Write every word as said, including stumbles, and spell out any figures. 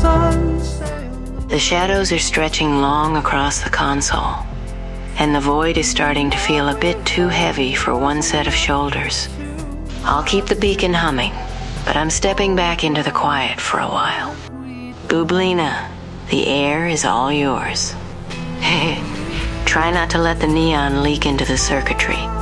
The shadows are stretching long across the console, and the void is starting to feel a bit too heavy for one set of shoulders. I'll keep the beacon humming, but I'm stepping back into the quiet for a while. Bublina, the air is all yours. Try not to let the neon leak into the circuitry.